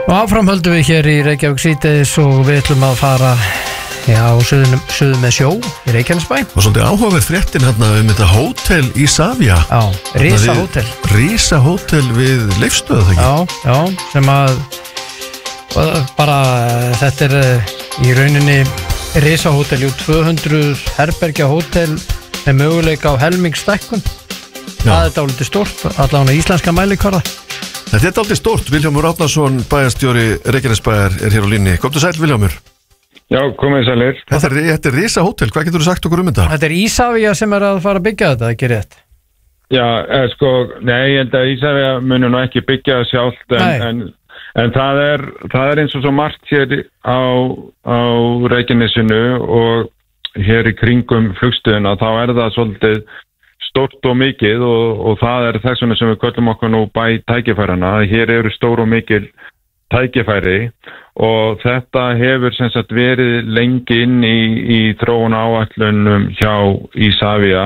Og áfram höldum við hér í Reykjavík síðdegis og við ætlum að fara suður með sjó í Reykjanesbæ. Og svolítið áhugaverð fréttin hérna þetta hótel Isavia. Já, Risa hótel. Risa hótel við Leifsstöð, það ekki? Já, sem að bara þetta í rauninni Risa hótel, 200 herbergja hótel með möguleika á helmingstækkun. Það dálítið stórt, allavega íslenska mælikvarða. Þetta dálítið stórt. Vilhjálmur Árnason, bæjarstjóri Reykjanesbæjar, sæl línni. Komdu sæl, Vilhjálmur. Já, komið sælir. Þetta Risa hótel, hvað getur þú sagt okkur þetta? Þetta Isavia sem að fara að byggja þetta, ekki rétt? Já, nei, ég held að Isavia muni nú ekki byggja það sjálft en það er eins og svo margt hér á Reykjanesinu og hér í kringum flugstöðina, þá það svolítið stórt og mikið og það þess vegna sem við köllum okkur nú bæ tækifærana. Hér eru stór og mikil tækifæri og þetta hefur sem sagt verið lengi inn í þróun áætlunum hjá Isavia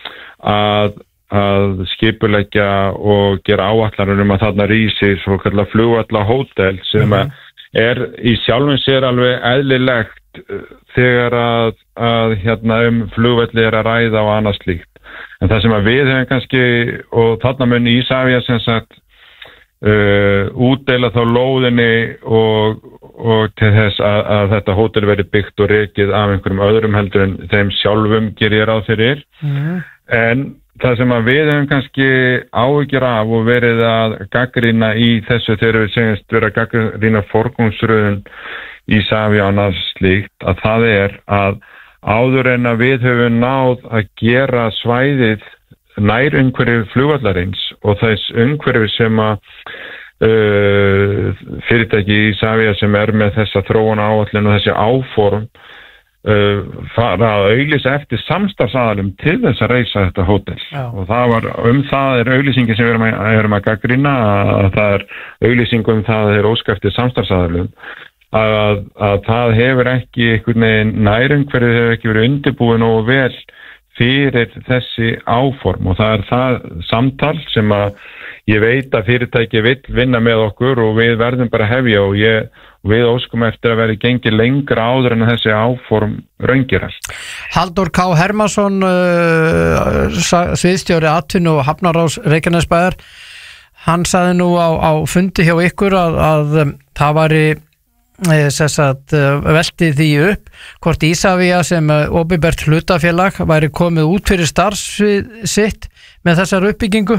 að skipuleggja og gera áætlanir að þarna rísi svo kallað flugvallahótel sem í sjálfum sér alveg eðlilegt þegar að flugvelli að ræða og annað slíkt. En það sem að við hefum kannski, og þarna mun Isavia sem sagt útdeila þá lóðinni og til þess að þetta hótel verið byggt og rekið af einhverjum öðrum heldur en þeim sjálfum gerir ég ráð fyrir. En það sem að við hefum kannski áhyggjur af og verið að gagnrýna í þessu þegar við segjumst vera að gagnrýna forgangsröðun Isavia og annað slíkt, að það að áður en að við höfum náð að gera svæðið nær umhverfi flugvallarins og þess umhverfi sem að fyrirtæki Isavia sem með þessa þróun áætlun og þessi áform fara að auglýsa eftir samstarfsaðalum til þess að reisa þetta hótel. Og það var það auglýsingin sem við erum að gagnrýna, að það auglýsing það óska eftir samstarfsaðalum. Að það hefur ekki einhvern veginn nærumhverfið hefur ekki verið undirbúin og vel fyrir þessi áform og það það samtal sem að ég veit að fyrirtæki vill vinna með okkur og við verðum bara að hefja og við óskum eftir að vera gengið lengra áður en þessi áform raungerast. Halldór K. Hermansson, sviðstjóri atvinnu og hafnarás Reykjanesbæjar, hann sagði nú á fundi hjá ykkur að það væri velti því upp hvort Isavia sem opinbert hlutafélag væri komið út fyrir starfsvið sitt með þessar uppbyggingu?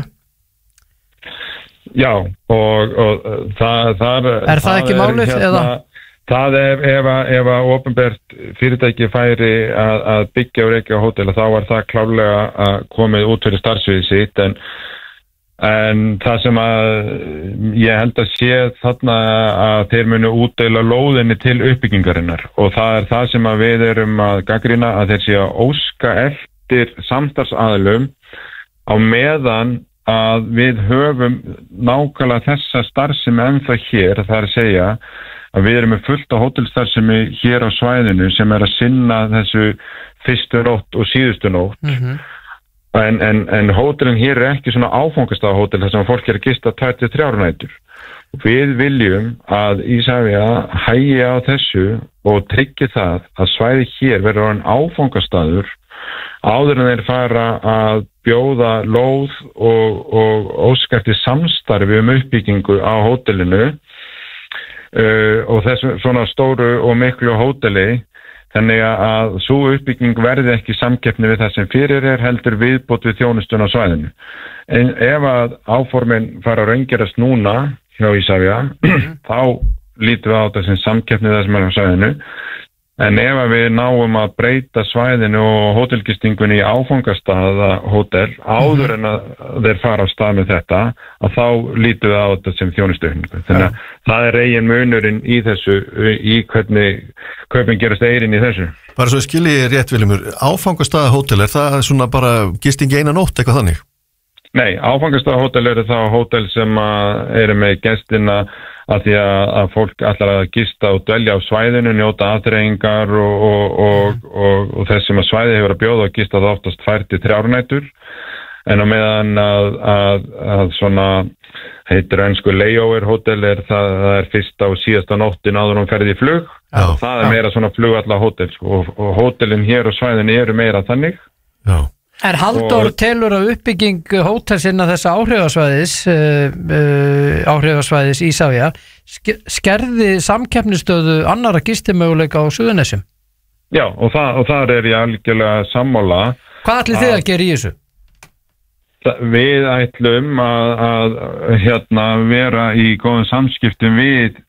Já, og það það ekki málið? Það ef að opinbert fyrirtæki færi að byggja og rekja hótel þá var það klárlega komið út fyrir starfsvið sitt en það sem að ég held að sé þarna að þeir munu útdeila lóðinni til uppbyggingarinnar og það það sem að við erum að gagnrýna að þeir sé að óska eftir samstarfsaðilum á meðan að við höfum nákvæmlega þessa starfsemi ennþá hér, það að segja að við erum með fullt á hótelstarfsemi hér á svæðinu sem að sinna þessu fyrstu nótt og síðustu nótt. En hótelin hér ekki svona áfangastafahótel þar sem fólk að gista 2-3 nætur. Við viljum að Isavia hægi á þessu og tryggi það að svæði hér verður orðinn áfangastaður áður en þeir fara að bjóða lóð og óska eftir samstarfi uppbyggingu á hótelinu og þessu svona stóru og miklu hóteli. Þannig að svo uppbygging verði ekki samkeppni við það sem fyrir heldur viðbót við þjónustun á svæðinu. En ef að áformin fara að raungerast núna hjá Isavia, þá lítum við á þetta sem samkeppni það sem á svæðinu. En ef að við náum að breyta svæðinu og hótelgistingunni í áfangastaða hótel áður en að þeir fara á stað með þetta, að þá lítum við á þetta sem þjónustuaukningu. Þannig að það eigin munurinn í þessu, í hvernig kaupin gerast eigin í þessu. Bara svo skilji rétt Vilhjálmur, áfangastaða hótel, það svona bara gisting eina nótt eitthvað þannig? Nei, áfangastaða hótel það hótel sem eru með gestina að því að fólk ætlar að gista og dvelja á svæðinu, njóta afþreyingar og þess sem að svæði hefur að bjóða og gista það oftast 2-3 nætur en á meðan að svona heitir ensku layover hótel, það er fyrsta og síðasta nóttin áður hún ferði í flug. Það er meira svona flugvalla hótel, sko, og hótelin hér og svæðin eru meira þannig. Já. Halldór telur að uppbygging hótelsinna þessa áhrifasvæðis Ísafja skerði samkeppnisstöðu annarra gistimöguleika á Suðurnesjum. Já, og þar er ég algjörlega sammála. Hvað ætlið þið að gera í þessu? Við ætlum að vera í góðum samskiptum við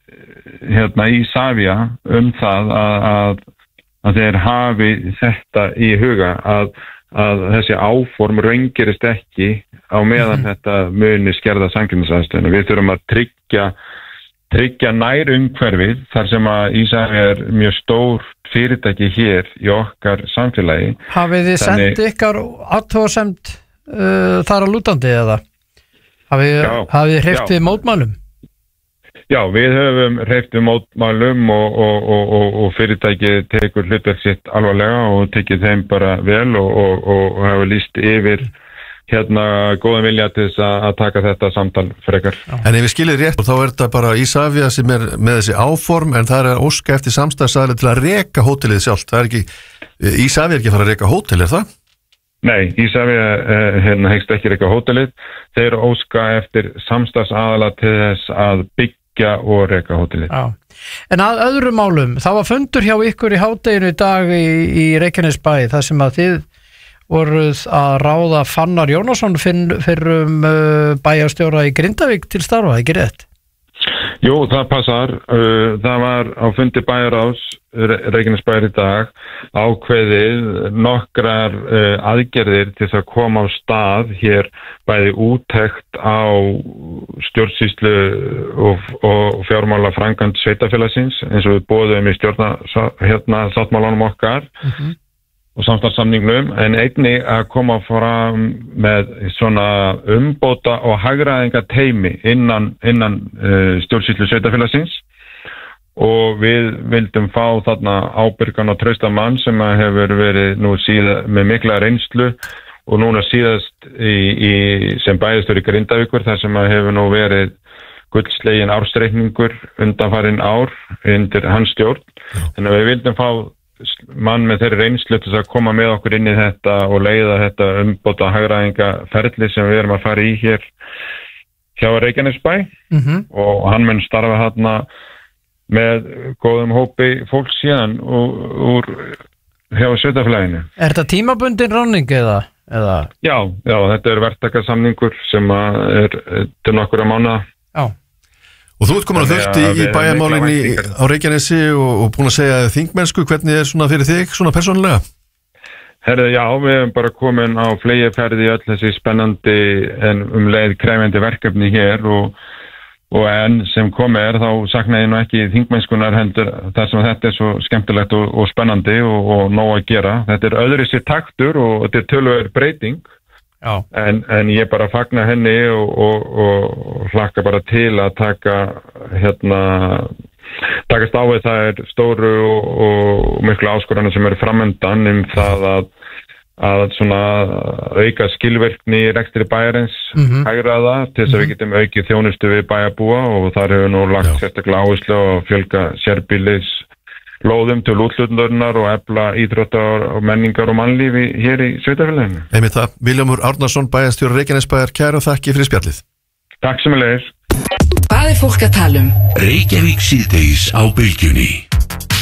Ísafja það að þeir hafi þetta í huga að þessi áform raungerist ekki á meðan þetta muni skerða samkeppnisaðstöðuna. Við þurfum að tryggja nær umhverfið þar sem að Ísafja er mjög stór fyrirtæki hér í okkar samfélagi. Hafið þið sendt ykkar athugasemd þar að lútandi eða? Hafið þið hreyft við mótmælum? Já, við höfum hreyft við mótmælum og fyrirtæki tekur hlutverk sitt alvarlega og tekið þeim bara vel og hefur lýst yfir góðan vilja til þess að taka þetta samtal frekar. En ef við skiljum rétt, þá er þetta bara Ísafja sem er með þessi áform, en það er óska eftir samstæðsaðileg til að reka hótelið sjálft. Það er ekki, Ísafja er ekki að fara að reka hótel, er það? Nei, Ísafja hyggst ekki reka hótelið. Þeir óska eftir samstæðsaðilega til þess að byggja og reka hótelið. Já. En að öðrum málum, það var fundur hjá ykkur í hádeginu í dag í Reykjanesbæ, þar sem að þið voruð að ráða Fannar Jónasson fyrrum bæjarstjóra í Grindavík til starfa, ekki rétt? Jú, það passar. Það var á fundi bæjarráðs Reykjanesbæjar í dag ákveðið nokkrar aðgerðir til að koma á stað hér, bæði úttekt á stjórnsýslu og fjármála framkvæmd sveitarfélagsins eins og við boðum í sáttmálanum okkar og samstarfssamningnum, en einnig að koma fram með svona umbóta og hagræðingateymi innan stjórnsýslu sveitarfélagsins, og við vildum fá þarna ábyrgan og traustan mann sem hefur verið nú með mikla reynslu og núna síðast sem bæjarstjóri Grindavíkur, þar sem hefur nú verið gullslegin ársreikningur undanfarin ár undir hans stjórn. Þannig að við vildum fá mann með þeirri reynslu til að koma með okkur inn í þetta og leiða þetta umbóta hagræðingaferli sem við erum að fara í hér hjá Reykjanesbæ og hann mun starfa þarna með góðum hópi fólks síðan úr hjá sveitarfélaginu. Er þetta tímabundin ráðning eða? Já, þetta er verktakasamningur sem er til nokkura mánaða. Já. Og þú ert komin að þurfti í bæjarmálinni á Reykjanesi og búin að segja þingmennsku, hvernig er svona fyrir þig, svona persónulega? Herðu, já, við erum bara komin á flegiferði í öll þessi spennandi en leið krefjandi verkefni hér og enn sem komið þá sakna ég nú ekki þingmennskunar heldur þar sem þetta er svo skemmtilegt og spennandi og nóg að gera. Þetta er öðru sér taktur og þetta er töluverð breyting. En ég bara fagna henni og hlakka bara til að takast á við það stóru og miklu áskoranir sem eru framöndan það að svona auka skilvirkni í rekstri bæjarins hægraða til þess að við getum aukið þjónustu við bæjarbúa og þar hefur nú lagt sérstaklega áherslu á fjölga sérbýlis lóðum til útflutningar og efla íþróttar og menningar og mannlífi hér í sveitarfélaginu. Einmitt það, Vilhjálmur Árnason, bæjarstjóri Reykjanesbæjar, kæru þakki fyrir spjallið. Takk sömuleiðis. Hvað er fólk að tala um? Reykjavík síðdegis á Bylgjunni.